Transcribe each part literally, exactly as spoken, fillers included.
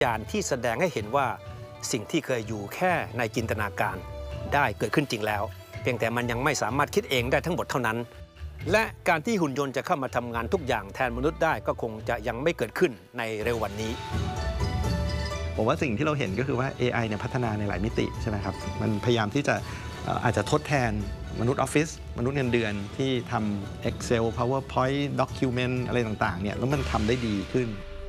ยานที่แสดงให้เห็นว่าสิ่งที่เคยอยู่แค่ในจินตนาการได้เกิดขึ้นจริงแล้วเพียงแต่มันยังไม่สามารถคิดเองได้ทั้งหมดเท่านั้นและการที่หุ่นยนต์จะเข้ามาทำงานทุกอย่างแทนมนุษย์ได้ก็คงจะยังไม่เกิดขึ้นในเร็ววันนี้ผมว่าสิ่งที่เราเห็นก็คือว่า เอ ไอ เนี่ยพัฒนาในหลายมิติใช่ไหมครับมันพยายามที่จะอาจจะทดแทนมนุษย์ออฟฟิศมนุษย์เงินเดือนที่ทำ Excel PowerPoint Document อะไรต่างๆเนี่ยแล้วมันทำได้ดีขึ้น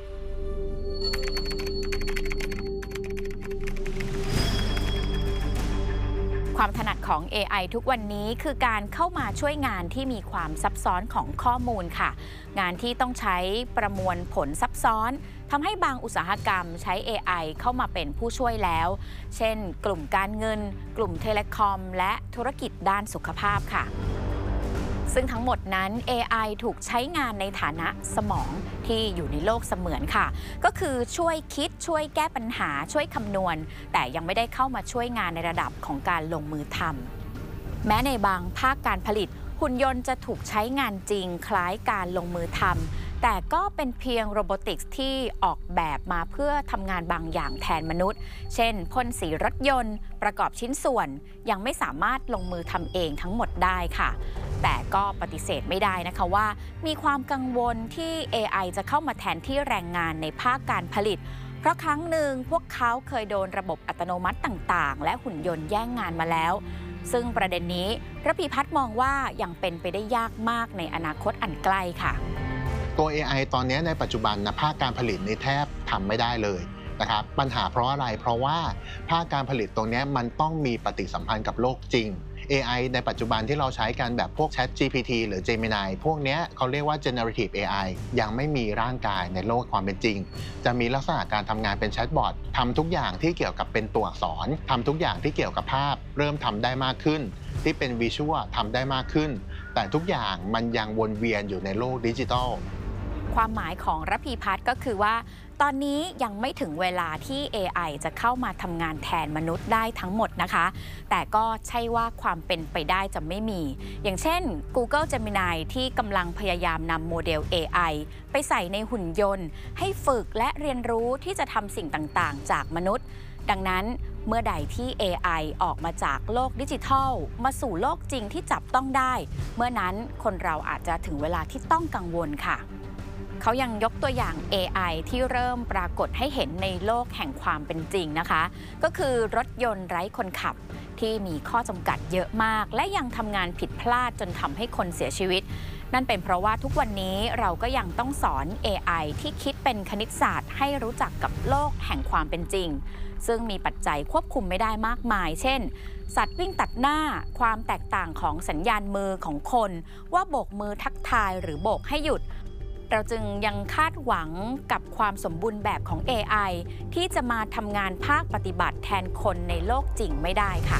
ความถนัดของ เอ ไอ ทุกวันนี้คือการเข้ามาช่วยงานที่มีความซับซ้อนของข้อมูลค่ะงานที่ต้องใช้ประมวลผลซับซ้อนทำให้บางอุตสาหกรรมใช้ เอ ไอ เข้ามาเป็นผู้ช่วยแล้วเช่นกลุ่มการเงินกลุ่มเทเลคอมและธุรกิจด้านสุขภาพค่ะซึ่งทั้งหมดนั้น เอ ไอ ถูกใช้งานในฐานะสมองที่อยู่ในโลกเสมือนค่ะก็คือช่วยคิดช่วยแก้ปัญหาช่วยคำนวณแต่ยังไม่ได้เข้ามาช่วยงานในระดับของการลงมือทำแม้ในบางภาคการผลิตหุ่นยนต์จะถูกใช้งานจริงคล้ายการลงมือทำแต่ก็เป็นเพียงโรบอติกส์ที่ออกแบบมาเพื่อทำงานบางอย่างแทนมนุษย์เช่นพ่นสีรถยนต์ประกอบชิ้นส่วนยังไม่สามารถลงมือทำเองทั้งหมดได้ค่ะแต่ก็ปฏิเสธไม่ได้นะคะว่ามีความกังวลที่ เอ ไอ จะเข้ามาแทนที่แรงงานในภาคการผลิตเพราะครั้งหนึ่งพวกเขาเคยโดนระบบอัตโนมัติต่างๆและหุ่นยนต์แย่งงานมาแล้วซึ่งประเด็นนี้ระพีพัฒน์มองว่ายังเป็นไปได้ยากมากในอนาคตอันใกล้ค่ะตัว เอ ไอ ตอนนี้ในปัจจุบันนะภาคการผลิตนี่แทบทำไม่ได้เลยนะครับปัญหาเพราะอะไรเพราะว่าภาคการผลิตตรงนี้มันต้องมีปฏิสัมพันธ์กับโลกจริง เอ ไอ ในปัจจุบันที่เราใช้กันแบบพวก Chat จี พี ที หรือ Gemini พวกนี้เขาเรียกว่า Generative เอ ไอ ยังไม่มีร่างกายในโลกความเป็นจริงจะมีลักษณะการทำงานเป็นแชทบอททำทุกอย่างที่เกี่ยวกับเป็นตัวอักษรทำทุกอย่างที่เกี่ยวกับภาพเริ่มทำได้มากขึ้นที่เป็นวิชวลทำได้มากขึ้นแต่ทุกอย่างมันยังวนเวียนอยู่ในโลกดิจิทัลความหมายของระพีพัฒน์ก็คือว่าตอนนี้ยังไม่ถึงเวลาที่ เอ ไอ จะเข้ามาทำงานแทนมนุษย์ได้ทั้งหมดนะคะแต่ก็ใช่ว่าความเป็นไปได้จะไม่มีอย่างเช่น Google Gemini ที่กำลังพยายามนำโมเดล เอ ไอ ไปใส่ในหุ่นยนต์ให้ฝึกและเรียนรู้ที่จะทำสิ่งต่างๆจากมนุษย์ดังนั้นเมื่อใดที่ เอ ไอ ออกมาจากโลกดิจิทัลมาสู่โลกจริงที่จับต้องได้เมื่อนั้นคนเราอาจจะถึงเวลาที่ต้องกังวลค่ะเขายังยกตัวอย่าง เอ ไอ ที่เริ่มปรากฏให้เห็นในโลกแห่งความเป็นจริงนะคะก็คือรถยนต์ไร้คนขับที่มีข้อจำกัดเยอะมากและยังทำงานผิดพลาดจนทำให้คนเสียชีวิตนั่นเป็นเพราะว่าทุกวันนี้เราก็ยังต้องสอน เอ ไอ ที่คิดเป็นคณิตศาสตร์ให้รู้จักกับโลกแห่งความเป็นจริงซึ่งมีปัจจัยควบคุมไม่ได้มากมายเช่นสัตว์วิ่งตัดหน้าความแตกต่างของสัญญาณมือของคนว่าโบกมือทักทายหรือโบกให้หยุดเราจึงยังคาดหวังกับความสมบูรณ์แบบของ เอ ไอ ที่จะมาทำงานภาคปฏิบัติแทนคนในโลกจริงไม่ได้ค่ะ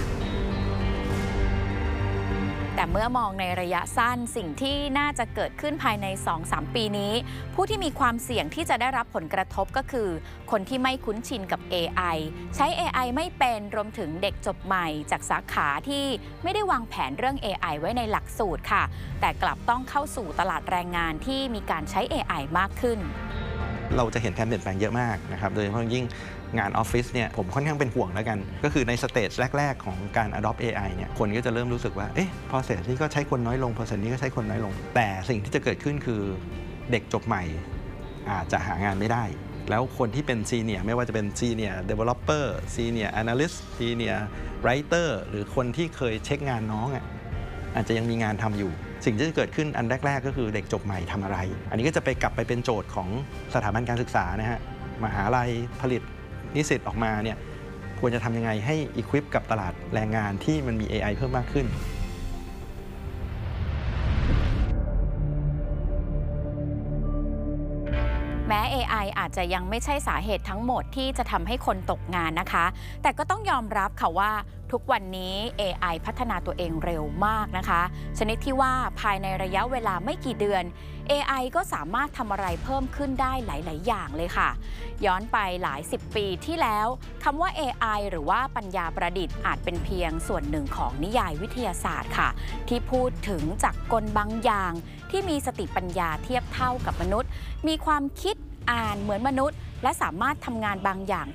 แต่เมื่อมองในระยะสั้นสิ่งที่น่าจะเกิดขึ้นภายใน สองถึงสาม ปีนี้ผู้ที่มีความเสี่ยงที่จะได้รับผลกระทบก็คือคนที่ไม่คุ้นชินกับ เอ ไอ ใช้ เอ ไอ ไม่เป็นรวมถึงเด็กจบใหม่จากสาขาที่ไม่ได้วางแผนเรื่อง เอ ไอ ไว้ในหลักสูตรค่ะแต่กลับต้องเข้าสู่ตลาดแรงงานที่มีการใช้ เอ ไอ มากขึ้นเราจะเห็นการเปลี่ยนแปลงเยอะมากนะครับโดยเฉพาะยิ่งงานออฟฟิศเนี่ยผมค่อนข้างเป็นห่วงแล้วกันก็คือในสเตจแรกๆของการ adopt เอ ไอ เนี่ยคนก็จะเริ่มรู้สึกว่าเอ๊ะ process นี้ก็ใช้คนน้อยลง process นี้ก็ใช้คนน้อยลงแต่สิ่งที่จะเกิดขึ้นคือเด็กจบใหม่อาจจะหางานไม่ได้แล้วคนที่เป็น senior ไม่ว่าจะเป็น senior developer senior analyst senior writer หรือคนที่เคยเช็คงานน้องอ่ะอาจจะยังมีงานทำอยู่สิ่งที่จะเกิดขึ้นอันแรกๆก็คือเด็กจบใหม่ทำอะไรอันนี้ก็จะไปกลับไปเป็นโจทย์ของสถาบันการศึกษานะฮะมหาลัยผลิตนิสิตออกมาเนี่ยควรจะทำยังไงให้ equip กับตลาดแรงงานที่มันมี เอ ไอ เพิ่มมากขึ้นแม้ เอ ไอ อาจจะยังไม่ใช่สาเหตุทั้งหมดที่จะทำให้คนตกงานนะคะแต่ก็ต้องยอมรับค่ะว่าทุกวันนี้ เอ ไอ พัฒนาตัวเองเร็วมากนะคะชนิดที่ว่าภายในระยะเวลาไม่กี่เดือน เอ ไอ ก็สามารถทำอะไรเพิ่มขึ้นได้หลายๆอย่างเลยค่ะย้อนไปหลายสิบปีที่แล้วคำว่า เอ ไอ หรือว่าปัญญาประดิษฐ์อาจเป็นเพียงส่วนหนึ่งของนิยายวิทยาศาสตร์ค่ะที่พูดถึงจักรกลบางอย่างที่มีสติปัญญาเทียบเท่ากับมนุษย์มีความคิดอ่านเหมือนมนุษย์ และสามารถทำงานบางอย่าง